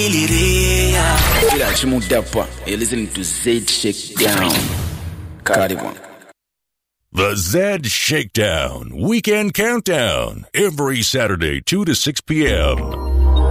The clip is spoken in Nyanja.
You're listening to Zed Shakedown. Cardigan. The Zed Shakedown Weekend Countdown every Saturday 2 to 6 p.m.